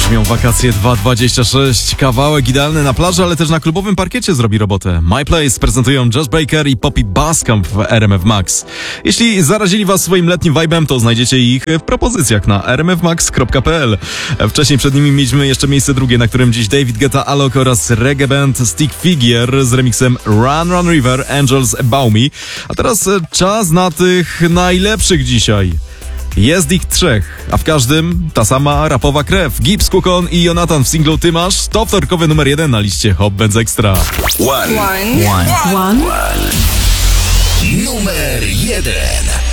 Brzmią wakacje 2.26. Kawałek idealny na plaży, ale też na klubowym parkiecie zrobi robotę. My Place prezentują Josh Baker i Poppy Bascomb w RMF Max. Jeśli zarazili was swoim letnim vibe'em, to znajdziecie ich w propozycjach na rmfmax.pl. Wcześniej przed nimi mieliśmy jeszcze miejsce drugie, na którym dziś David Guetta, Alok oraz reggae band Stick Figure z remixem Run Run River, Angels Above Me. A teraz czas na tych najlepszych dzisiaj. Jest ich trzech, a w każdym ta sama rapowa krew. Gibbs, Kukon i Jonathan w singlu Ty Masz to wtorkowy numer 1 na liście Hot Benz Extra. One. Numer 1.